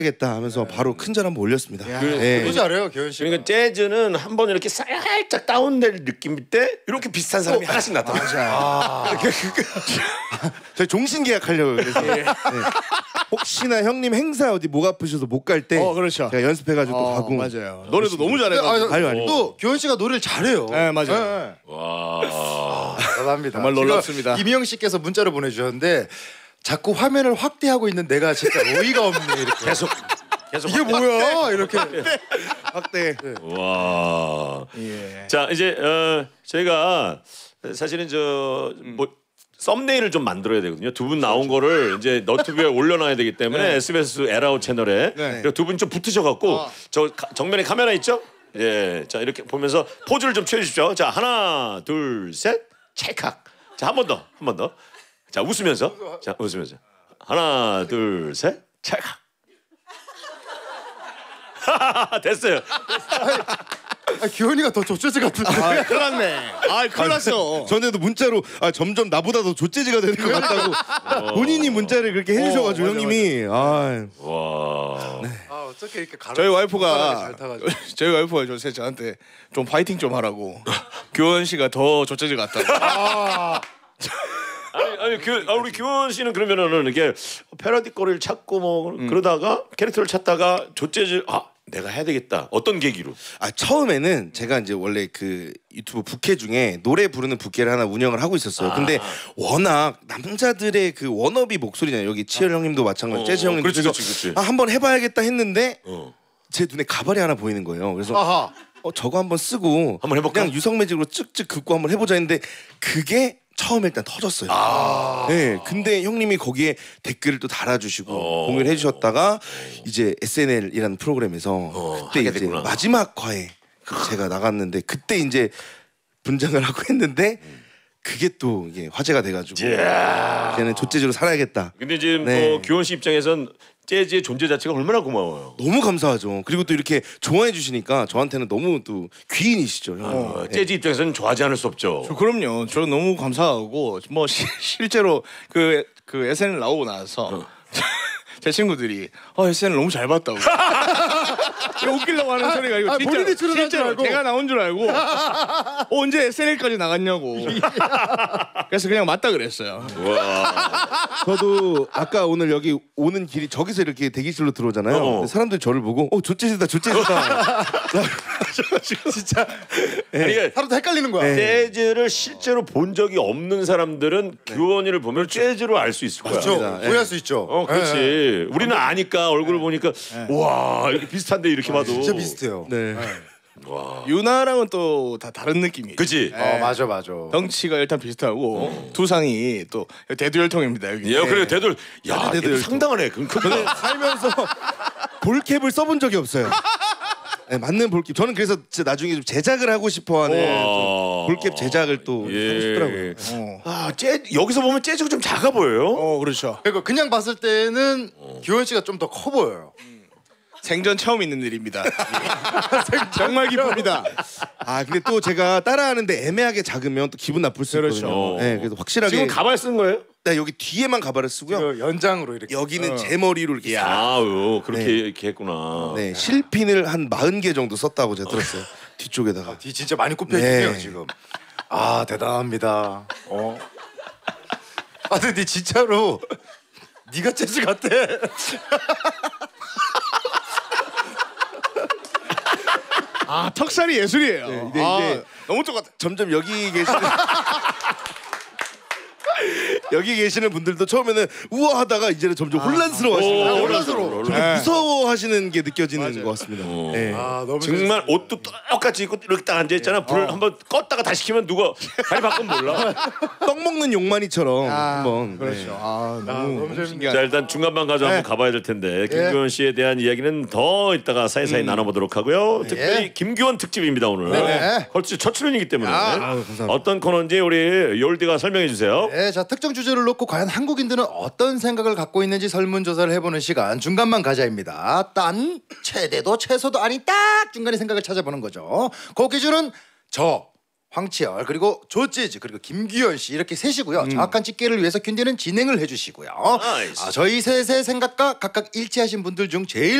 겠다 하면서 바로 큰 잔 한번 올렸습니다. 너무 잘해요, 교현 씨. 그러니까 재즈는 한 번 이렇게 살짝 다운될 느낌 때 이렇게 비슷한 사람이 하나씩 나타나요. 저희 종신 계약하려고 그래서 혹시나 형님 행사 어디 목 아프셔서 못 갈 때 그렇죠. 제가 연습해가지고 또 가고. 맞아요. 노래도 너무 잘해가지고. 아니. 또 교현 씨가 노래를 잘해요. 네, 맞아요. 와. 대단합니다. 정말 놀랍습니다. 김희영 씨께서 문자를 보내주셨는데 자꾸 화면을 확대하고 있는 내가 진짜 어이가 없네 이렇게. 계속 이게 뭐야 이렇게. 확대. 와. 예. 자 이제 저희가 사실은 뭐 썸네일을 좀 만들어야 되거든요. 두 분 나온 거를 이제 너튜브에 올려놔야 되기 때문에 SBS 에라우 채널에 그리고 두 분 좀 붙으셔갖고 저 정면에 카메라 있죠? 예, 자 이렇게 보면서 포즈를 좀 취해주십시오. 자 하나, 둘, 셋, 찰칵. 자 한 번 더. 자 웃으면서. 하나, 둘, 셋, 찰칵. 됐어요. 교현이가 더 조재즈 같은데. 큰일 났네. 큰일 났어. 전에도 문자로 점점 나보다 더 조재지가 되는 것 같다고 본인이 문자를 그렇게 해주셔가지고 형님이 와. 어떻게 이렇게 저희 와이프가 잘 타가지고. 저희 와이프가 요새 저한테 좀 파이팅 좀 하라고. 교원 씨가 더 조재즈 같다고. 아니 우리 규원 씨는 그러면은 이게 패러디 거리를 찾고 뭐 그러다가 캐릭터를 찾다가 조재즈 내가 해야 되겠다. 어떤 계기로? 처음에는 제가 이제 원래 그 유튜브 부캐 중에 노래 부르는 부캐를 하나 운영을 하고 있었어요. 근데 워낙 남자들의 그 워너비 목소리잖아요. 여기 치열 형님도 마찬가지고 재즈 형님도. 그렇지. 한번 해봐야겠다 했는데 제 눈에 가발이 하나 보이는 거예요. 그래서 저거 한번 쓰고 한번 해볼까? 그냥 유성매직으로 쭉쭉 긋고 한번 해보자 했는데 그게 처음에 일단 터졌어요. 네, 근데 형님이 거기에 댓글을 또 달아주시고 공유를 해주셨다가 이제 SNL이라는 프로그램에서 그때 이제 됐구나. 마지막 화에 제가 나갔는데 그때 이제 분장을 하고 했는데 그게 또 이게 화제가 돼가지고 이제는 조재즈로 살아야겠다. 근데 이제 규원 씨 입장에선 재즈의 존재 자체가 얼마나 고마워요. 너무 감사하죠. 그리고 또 이렇게 좋아해 주시니까 저한테는 너무 또 귀인이시죠. 형. 재즈 입장에서는 좋아하지 않을 수 없죠. 그럼요. 저 너무 감사하고 뭐 실제로 그 SNL 나오고 나서 제 친구들이 SNL 너무 잘 봤다고. 웃기려고 하는 소리가 이거 진짜 본인이 출연한 줄 알고. 제가 나온 줄 알고 언제 SNL까지 나갔냐고. 그래서 그냥 맞다 그랬어요. 저도 아까 오늘 여기 오는 길이 저기서 이렇게 대기실로 들어오잖아요. 근데 사람들이 저를 보고 조재즈다. 진짜 아니, 사람도 헷갈리는 거야. 재즈를 실제로 본 적이 없는 사람들은 규원이를 보면 재즈로 알 수 있을 거야. 그렇죠. 오해할 수 있죠. 그렇지. 우리는 아니까 얼굴을 보니까 와 이렇게 비슷한데 이렇게 봐도 진짜 비슷해요. 네. 유나랑은 또 다 다른 느낌이에요. 그렇지. 맞아. 덩치가 일단 비슷하고 두상이 또 대두혈통입니다 여기. 예, 그래 대들. 야, 대들. 상당하네. 저는 살면서 볼캡을 써본 적이 없어요. 네, 맞는 볼캡. 저는 그래서 진짜 나중에 좀 제작을 하고 싶어하는 볼캡 제작을 또 하고 싶더라고요. 여기서 보면 재즈가 좀 작아 보여요. 그렇죠. 그리고 그냥 봤을 때는 규현 씨가 좀 더 커 보여요. 생전 처음 있는 일입니다. 정말 기쁩니다. 근데 또 제가 따라하는데 애매하게 작으면 또 기분 나쁠 수 있거든요. 네, 그래서 확실하게 지금 가발 쓴 거예요? 네, 여기 뒤에만 가발을 쓰고요. 그 연장으로 이렇게. 여기는 제 머리로 이렇게 그렇게 네. 이렇게 했구나. 네, 실핀을 한 40개 정도 썼다고 제가 들었어요. 뒤쪽에다가. 뒤 진짜 많이 꼽혀있네요 네. 지금. 대단합니다. 근데 진짜로 네가 재즈 같아. 턱살이 예술이에요. 네, 이제 너무 똑같아. 점점 여기 계시는 분들도 처음에는 우아하다가 이제는 점점 혼란스러워하시는 혼란스러워. 좀 부서워하시는 게 느껴지는 것 같습니다. 네. 너무 정말 옷도 똑같이 입고 이렇게 딱 앉아 있잖아. 불을 한번 껐다가 다시 켜면 누가 다리 바꾸면 몰라. 떡 먹는 용만이처럼 한번. 그렇죠. 너무 신기하다. 자 일단 중간반 가서 한번 가봐야 될 텐데 김규원 씨에 대한 이야기는 더 이따가 사이사이 나눠보도록 하고요. 특별히 김규원 특집입니다 오늘. 벌써 첫 출연이기 때문에 감사합니다. 어떤 코너인지 우리 요울디가 설명해 주세요. 네, 자 특정 주제를 놓고 과연 한국인들은 어떤 생각을 갖고 있는지 설문조사를 해보는 시간 중간만 가자입니다. 딴 최대도 최소도 아닌 딱 중간의 생각을 찾아보는 거죠. 그 기준은 저 황치열 그리고 조찌즈 그리고 김규현 씨 이렇게 셋이고요. 정확한 집계를 위해서 퀸디는 진행을 해주시고요. 나이스. 저희 셋의 생각과 각각 일치하신 분들 중 제일